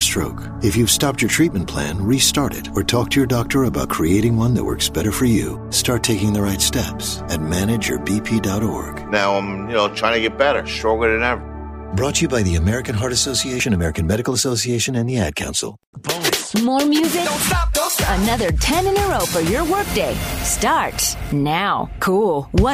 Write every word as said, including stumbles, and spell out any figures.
stroke. If you've stopped your treatment plan, restart it or talk to your doctor about creating one that works better for you. Start taking the right steps at manage your b p dot org. Now I'm, you know, trying to get better, stronger than ever. Brought to you by the American Heart Association, American Medical Association, and the Ad Council. Bonus. More music. Don't stop, don't stop. Another ten in a row for your workday. Starts now. Cool.